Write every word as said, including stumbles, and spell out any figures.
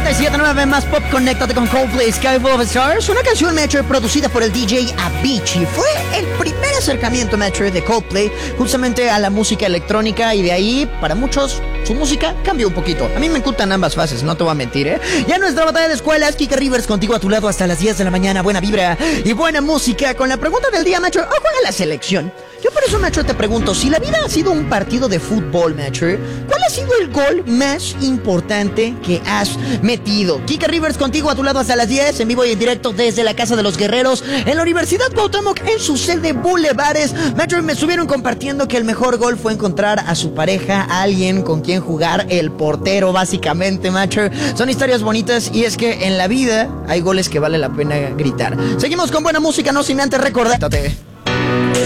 noventa y siete punto nueve más pop, conéctate con Coldplay, Sky Full of Stars. Una canción, Metro, producida por el D J Avicii. Fue el primer acercamiento, Metro, de Coldplay justamente a la música electrónica, y de ahí, para muchos, su música cambió un poquito. A mí me encantan ambas fases, no te voy a mentir, ¿eh? Ya nuestra batalla de escuelas, Kika Rivers contigo a tu lado hasta las diez de la mañana. Buena vibra y buena música con la pregunta del día, Metro. ¿O juega la selección? Yo por eso, Metro, te pregunto, si la vida ha sido un partido de fútbol, Metro, ¿cuál ha sido el gol más importante que has metido? Kika Rivers contigo a tu lado hasta las diez, en vivo y en directo desde la Casa de los Guerreros, en la Universidad Cuauhtémoc, en su sede Bulevares. Metro, me estuvieron compartiendo que el mejor gol fue encontrar a su pareja, a alguien con quien jugar, el portero, básicamente, Metro. Son historias bonitas, y es que en la vida hay goles que vale la pena gritar. Seguimos con buena música, no sin antes recordarte.